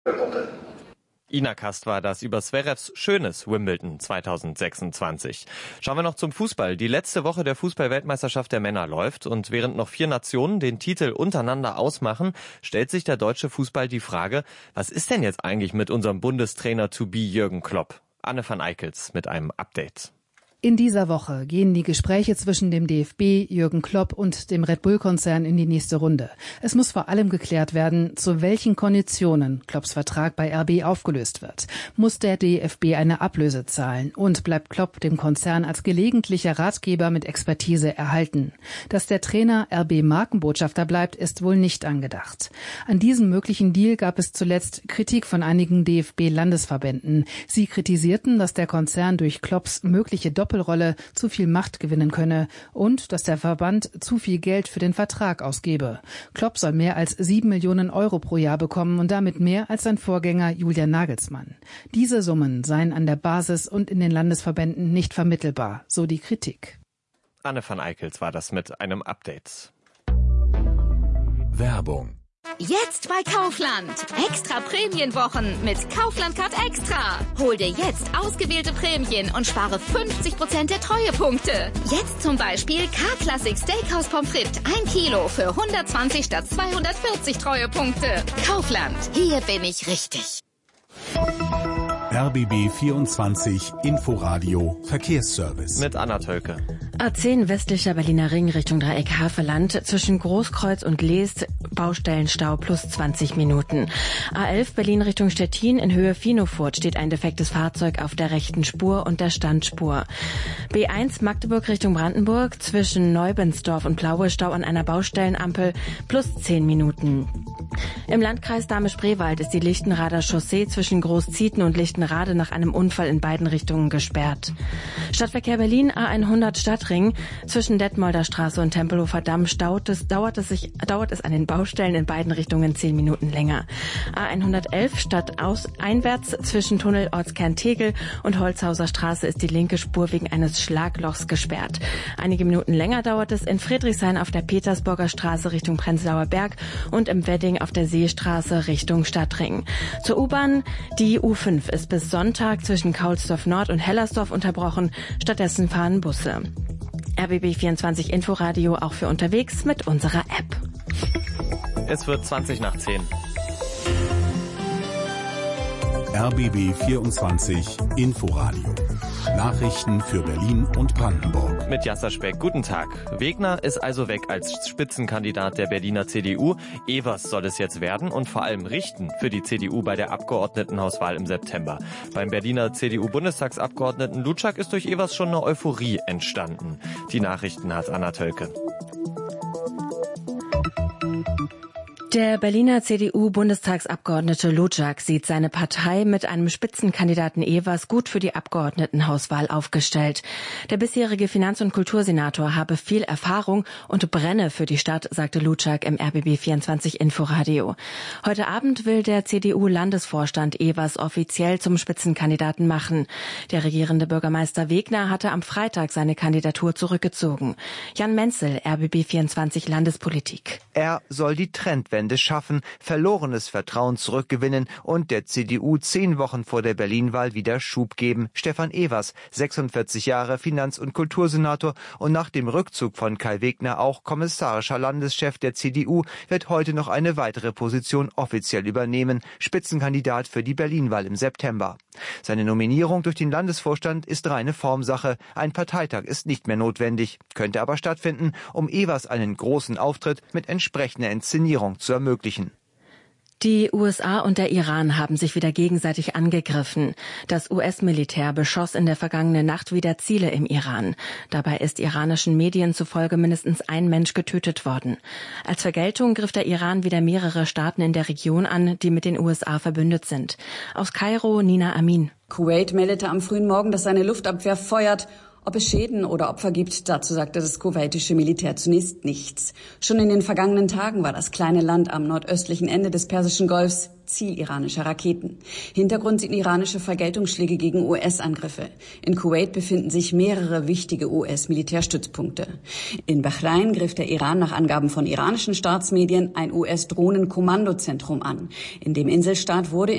Ina Kast war das über Zverevs schönes Wimbledon 2026. Schauen wir noch zum Fußball. Die letzte Woche der Fußball-Weltmeisterschaft der Männer läuft und während noch 4 Nationen den Titel untereinander ausmachen, stellt sich der deutsche Fußball die Frage, was ist denn jetzt eigentlich mit unserem Bundestrainer to be Jürgen Klopp? Anne van Eickels mit einem Update. In dieser Woche gehen die Gespräche zwischen dem DFB, Jürgen Klopp und dem Red Bull-Konzern in die nächste Runde. Es muss vor allem geklärt werden, zu welchen Konditionen Klopps Vertrag bei RB aufgelöst wird. Muss der DFB eine Ablöse zahlen und bleibt Klopp dem Konzern als gelegentlicher Ratgeber mit Expertise erhalten? Dass der Trainer RB-Markenbotschafter bleibt, ist wohl nicht angedacht. An diesem möglichen Deal gab es zuletzt Kritik von einigen DFB-Landesverbänden. Sie kritisierten, dass der Konzern durch Klopps mögliche Doppelrolle zu viel Macht gewinnen könne und dass der Verband zu viel Geld für den Vertrag ausgebe. Klopp soll mehr als 7 Millionen Euro pro Jahr bekommen und damit mehr als sein Vorgänger Julian Nagelsmann. Diese Summen seien an der Basis und in den Landesverbänden nicht vermittelbar, so die Kritik. Anne van Eickels war das mit einem Update. Werbung. Jetzt bei Kaufland. Extra Prämienwochen mit Kaufland Card Extra. Hol dir jetzt ausgewählte Prämien und spare 50% der Treuepunkte. Jetzt zum Beispiel K-Classic Steakhouse Pommes frites 1 Kilo für 120 statt 240 Treuepunkte. Kaufland. Hier bin ich richtig. RBB 24 Inforadio Verkehrsservice. Mit Anna Tölke. A10 westlicher Berliner Ring Richtung Dreieck Havelland. Zwischen Großkreuz und Leest Baustellenstau plus 20 Minuten. A11 Berlin Richtung Stettin in Höhe Finofurt steht ein defektes Fahrzeug auf der rechten Spur und der Standspur. B1 Magdeburg Richtung Brandenburg zwischen Neubensdorf und Plaue Stau an einer Baustellenampel plus 10 Minuten. Im Landkreis Dahme-Spreewald ist die Lichtenrader Chaussee zwischen Großzieten und Lichtenrade nach einem Unfall in beiden Richtungen gesperrt. Stadtverkehr Berlin A100 Stadtring zwischen Detmolder Straße und Tempelhofer Damm dauert es an den Baustellen in beiden Richtungen 10 Minuten länger. A111 stadteinwärts zwischen Tunnel Ortskern Tegel und Holzhauser Straße ist die linke Spur wegen eines Schlaglochs gesperrt. Einige Minuten länger dauert es in Friedrichshain auf der Petersburger Straße Richtung Prenzlauer Berg und im Wedding auf der Seestraße Richtung Stadtring. Zur U-Bahn, die U5 ist bis Sonntag zwischen Kaulsdorf Nord und Hellersdorf unterbrochen. Stattdessen fahren Busse. RBB 24 Inforadio auch für unterwegs mit unserer App. Es wird 20 nach 10. RBB 24 Inforadio. Nachrichten für Berlin und Brandenburg. Mit Jasser Speck, guten Tag. Wegner ist also weg als Spitzenkandidat der Berliner CDU. Evers soll es jetzt werden und vor allem richten für die CDU bei der Abgeordnetenhauswahl im September. Beim Berliner CDU-Bundestagsabgeordneten Lutschak ist durch Evers schon eine Euphorie entstanden. Die Nachrichten hat Anna Tölke. Der Berliner CDU-Bundestagsabgeordnete Lutschak sieht seine Partei mit einem Spitzenkandidaten Evers gut für die Abgeordnetenhauswahl aufgestellt. Der bisherige Finanz- und Kultursenator habe viel Erfahrung und brenne für die Stadt, sagte Lutschak im RBB 24 Inforadio. Heute Abend will der CDU-Landesvorstand Evers offiziell zum Spitzenkandidaten machen. Der regierende Bürgermeister Wegner hatte am Freitag seine Kandidatur zurückgezogen. Jan Menzel, RBB 24 Landespolitik. Er soll die Trendwende schaffen, verlorenes Vertrauen zurückgewinnen und der CDU 10 Wochen vor der Berlin-Wahl wieder Schub geben. Stefan Evers, 46 Jahre, Finanz- und Kultursenator und nach dem Rückzug von Kai Wegner auch kommissarischer Landeschef der CDU, wird heute noch eine weitere Position offiziell übernehmen, Spitzenkandidat für die Berlin-Wahl im September. Seine Nominierung durch den Landesvorstand ist reine Formsache. Ein Parteitag ist nicht mehr notwendig, könnte aber stattfinden, um Evers einen großen Auftritt mit entsprechender Inszenierung zu ermöglichen. Die USA und der Iran haben sich wieder gegenseitig angegriffen. Das US-Militär beschoss in der vergangenen Nacht wieder Ziele im Iran. Dabei ist iranischen Medien zufolge mindestens ein Mensch getötet worden. Als Vergeltung griff der Iran wieder mehrere Staaten in der Region an, die mit den USA verbündet sind. Aus Kairo Nina Amin. Kuwait meldete am frühen Morgen, dass seine Luftabwehr feuert Ob es Schäden oder Opfer gibt, dazu sagte das kuwaitische Militär zunächst nichts. Schon in den vergangenen Tagen war das kleine Land am nordöstlichen Ende des Persischen Golfs Ziel iranischer Raketen. Hintergrund sind iranische Vergeltungsschläge gegen US-Angriffe. In Kuwait befinden sich mehrere wichtige US-Militärstützpunkte. In Bahrain griff der Iran nach Angaben von iranischen Staatsmedien ein US-Drohnenkommandozentrum an. In dem Inselstaat wurde